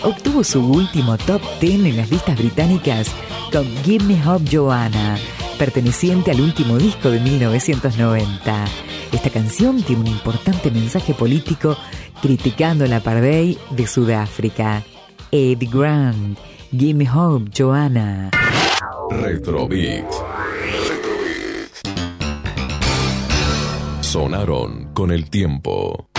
obtuvo su último top 10 en las listas británicas con Give Me Hope Joanna, perteneciente al último disco de 1990. Esta canción tiene un importante mensaje político criticando el apartheid de Sudáfrica. Ed Grant, Give Me Hope Joanna. Retrobeat. Sonaron con el tiempo.